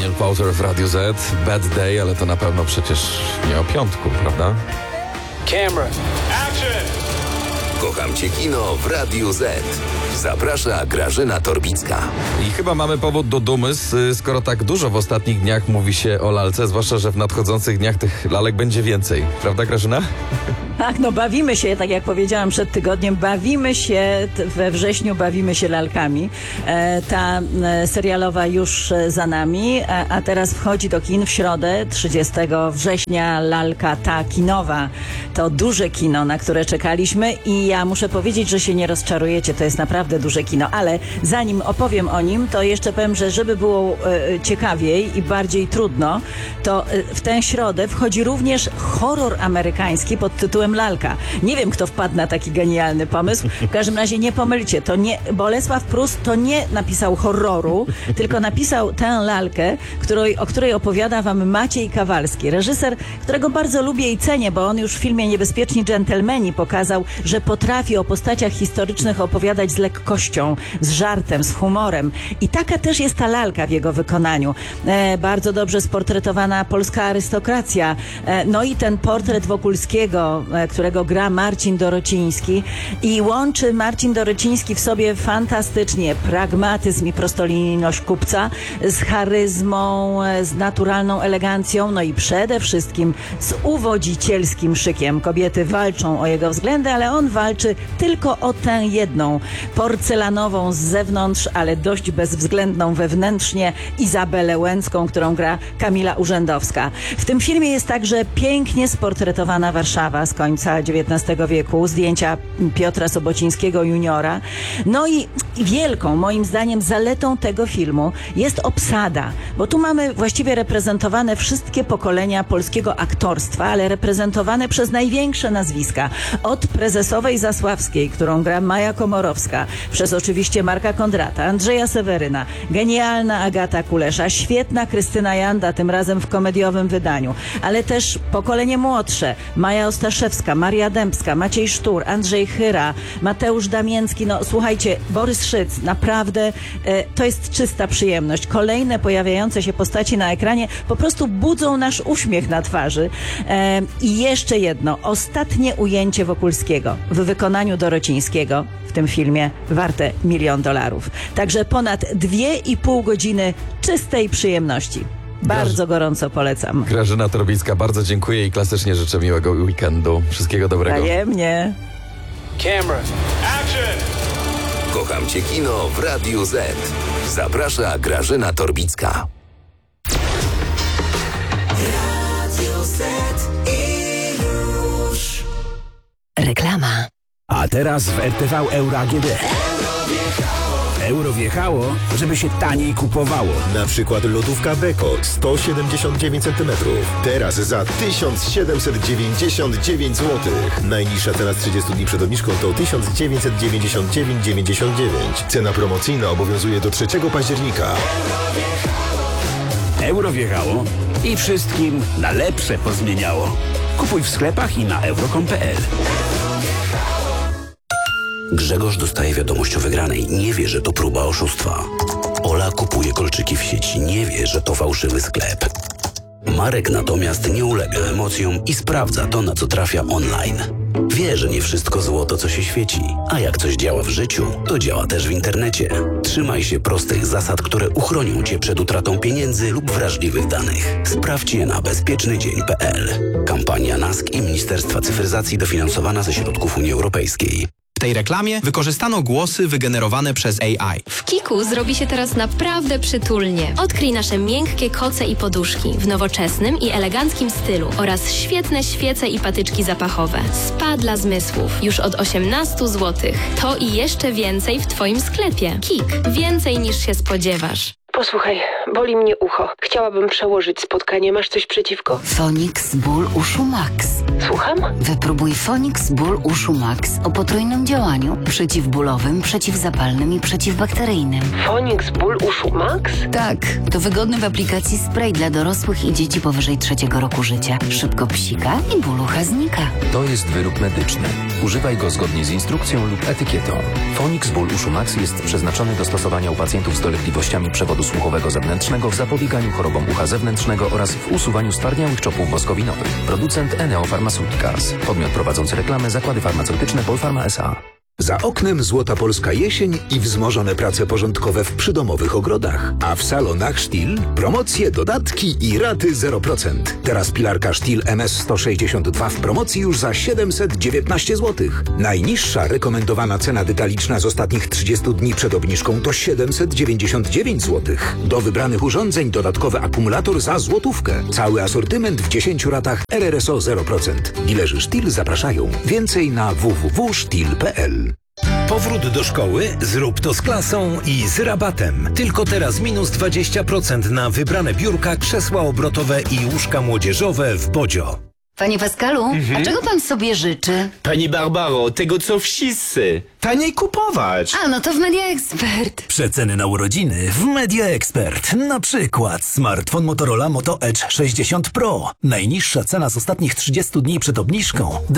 Daniel Powter w Radiu Z. Bad Day, ale to na pewno przecież nie o piątku, prawda? Camera. Action! Kocham Cię kino w Radiu Z. Zaprasza Grażyna Torbicka. I chyba mamy powód do dumy, skoro tak dużo w ostatnich dniach mówi się o lalce, zwłaszcza, że w nadchodzących dniach tych lalek będzie więcej. Prawda, Grażyna? Tak, no bawimy się, tak jak powiedziałam przed tygodniem, bawimy się, we wrześniu bawimy się lalkami. Ta serialowa już za nami, a teraz wchodzi do kin w środę, 30 września, lalka ta kinowa. To duże kino, na które czekaliśmy i ja muszę powiedzieć, że się nie rozczarujecie, to jest naprawdę duże kino, ale zanim opowiem o nim, to jeszcze powiem, że żeby było ciekawiej i bardziej trudno, to w tę środę wchodzi również horror amerykański pod tytułem Lalka. Nie wiem, kto wpadł na taki genialny pomysł. W każdym razie nie pomylcie. To nie, Bolesław Prus to nie napisał horroru, tylko napisał tę lalkę, o której opowiada wam Maciej Kawalski. Reżyser, którego bardzo lubię i cenię, bo on już w filmie Niebezpieczni dżentelmeni pokazał, że potrafi o postaciach historycznych opowiadać z lekkością, z żartem, z humorem. I taka też jest ta lalka w jego wykonaniu. Bardzo dobrze sportretowana polska arystokracja. No i ten portret Wokulskiego, którego gra Marcin Dorociński i łączy Marcin Dorociński w sobie fantastycznie pragmatyzm i prostolinijność kupca z charyzmą, z naturalną elegancją, no i przede wszystkim z uwodzicielskim szykiem. Kobiety walczą o jego względy, ale on walczy tylko o tę jedną, porcelanową z zewnątrz, ale dość bezwzględną wewnętrznie Izabelę Łęcką, którą gra Kamila Urzędowska. W tym filmie jest także pięknie sportretowana Warszawa z końca XIX wieku, zdjęcia Piotra Sobocińskiego juniora. No i wielką, moim zdaniem, zaletą tego filmu jest obsada, bo tu mamy właściwie reprezentowane wszystkie pokolenia polskiego aktorstwa, ale reprezentowane przez największe nazwiska. Od prezesowej Zasławskiej, którą gra Maja Komorowska, przez oczywiście Marka Kondrata, Andrzeja Seweryna, genialna Agata Kulesza, świetna Krystyna Janda, tym razem w komediowym wydaniu, ale też pokolenie młodsze, Maja Ostaszewska, Maria Dębska, Maciej Sztur, Andrzej Chyra, Mateusz Damięcki, no słuchajcie, Borys Szyc, naprawdę to jest czysta przyjemność. Kolejne pojawiające się postaci na ekranie po prostu budzą nasz uśmiech na twarzy. I jeszcze jedno, ostatnie ujęcie Wokulskiego w wykonaniu Dorocińskiego w tym filmie warte $1 milion. Także ponad 2,5 godziny czystej przyjemności. Bardzo gorąco polecam. Grażyna Torbicka, bardzo dziękuję i klasycznie życzę miłego weekendu. Wszystkiego dobrego. Wzajemnie. Camera. Action! Kocham Cię kino w Radiu Z. Zaprasza Grażyna Torbicka. Radio Z i już. Reklama. A teraz w RTV Euro AGD. Euro wjechało, żeby się taniej kupowało. Na przykład lodówka Beko 179 cm. Teraz za 1799 zł. Najniższa cena z 30 dni przed obniżką to 1999,99. Cena promocyjna obowiązuje do 3 października. Euro wjechało i wszystkim na lepsze pozmieniało. Kupuj w sklepach i na euro.com.pl. Grzegorz dostaje wiadomość o wygranej. Nie wie, że to próba oszustwa. Ola kupuje kolczyki w sieci. Nie wie, że to fałszywy sklep. Marek natomiast nie ulega emocjom i sprawdza to, na co trafia online. Wie, że nie wszystko złoto, co się świeci. A jak coś działa w życiu, to działa też w internecie. Trzymaj się prostych zasad, które uchronią Cię przed utratą pieniędzy lub wrażliwych danych. Sprawdź je na bezpiecznydzień.pl. Kampania NASK i Ministerstwa Cyfryzacji dofinansowana ze środków Unii Europejskiej. W tej reklamie wykorzystano głosy wygenerowane przez AI. W Kiku zrobi się teraz naprawdę przytulnie. Odkryj nasze miękkie koce i poduszki w nowoczesnym i eleganckim stylu oraz świetne świece i patyczki zapachowe. Spa dla zmysłów już od 18 zł. To i jeszcze więcej w Twoim sklepie. Kik. Więcej niż się spodziewasz. Posłuchaj, boli mnie ucho. Chciałabym przełożyć spotkanie. Masz coś przeciwko? Fonix Ból Uszu Max. Słucham? Wypróbuj Fonix Ból Uszu Max o potrójnym działaniu. Przeciwbólowym, przeciwzapalnym i przeciwbakteryjnym. Fonix Ból Uszu Max? Tak, to wygodny w aplikacji spray dla dorosłych i dzieci powyżej 3 roku życia. Szybko psika i bólucha znika. To jest wyrób medyczny. Używaj go zgodnie z instrukcją lub etykietą. Fonix Ból Uszu Max jest przeznaczony do stosowania u pacjentów z dolegliwościami przewodu słuchowego zewnętrznego w zapobieganiu chorobom ucha zewnętrznego oraz w usuwaniu stwardniałych czopów woskowinowych. Producent Eneo Pharmaceuticals. Podmiot prowadzący reklamę Zakłady Farmaceutyczne Polpharma S.A. Za oknem złota polska jesień i wzmożone prace porządkowe w przydomowych ogrodach. A w salonach Stihl promocje, dodatki i raty 0%. Teraz pilarka Stihl MS 162 w promocji już za 719 zł. Najniższa rekomendowana cena detaliczna z ostatnich 30 dni przed obniżką to 799 zł. Do wybranych urządzeń dodatkowy akumulator za złotówkę. Cały asortyment w 10 ratach RRSO 0%. Dilerzy Stihl zapraszają. Więcej na www.stihl.pl. Powrót do szkoły? Zrób to z klasą i z rabatem. Tylko teraz minus 20% na wybrane biurka, krzesła obrotowe i łóżka młodzieżowe w Bodzio. Panie Pascalu, a czego pan sobie życzy? Pani Barbaro, tego co wszyscy. Taniej kupować. A, no to w Media Expert. Przeceny na urodziny w Media Expert. Na przykład smartfon Motorola Moto Edge 60 Pro. Najniższa cena z ostatnich 30 dni przed obniżką